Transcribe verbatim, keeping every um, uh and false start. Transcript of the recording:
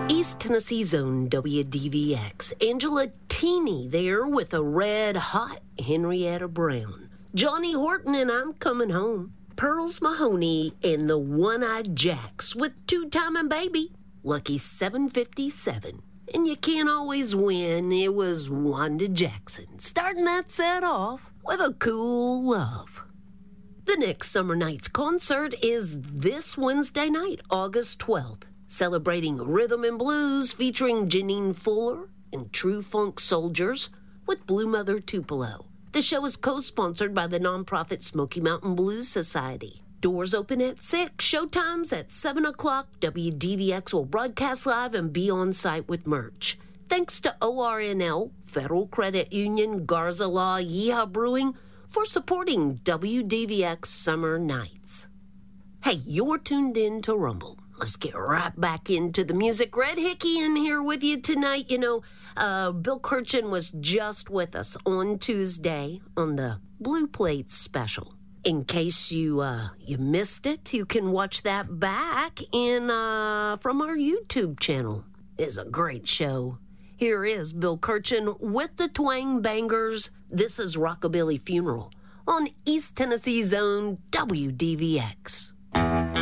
East Tennessee's own W D V X. Angela Teeny there with a red-hot Henrietta Brown. Johnny Horton and I'm Coming Home. Pearls Mahoney and the One-Eyed Jacks with Two-Timing Baby. Lucky seven fifty-seven. And you can't always win. It was Wanda Jackson starting that set off with a cool love. The next Summer Nights concert is this Wednesday night, August twelfth. Celebrating rhythm and blues featuring Janine Fuller and True Funk Soldiers with Blue Mother Tupelo. The show is co-sponsored by the nonprofit Smoky Mountain Blues Society. Doors open at six, showtimes at seven o'clock. W D V X will broadcast live and be on site with merch. Thanks to O R N L, Federal Credit Union, Garza Law, Yeehaw Brewing for supporting W D V X Summer Nights. Hey, you're tuned in to Rumble. Let's get right back into the music. Red Hickey in here with you tonight. You know, uh, Bill Kirchen was just with us on Tuesday on the Blue Plate special. In case you uh, you missed it, you can watch that back in uh, from our YouTube channel. It's a great show. Here is Bill Kirchen with the Twang Bangers. This is Rockabilly Funeral on East Tennessee's own W D V X.